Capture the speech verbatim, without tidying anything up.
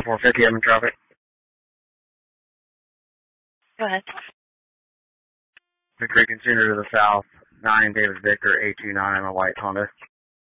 four fifty, I'm in traffic. Go ahead. The Creek and Sooner to the south, nine David Victor, eight two nine, I'm a white Honda.